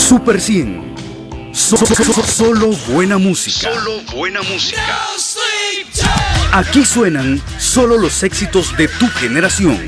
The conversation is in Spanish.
Super 100. Solo buena música. Solo buena música. Aquí suenan solo los éxitos de tu generación.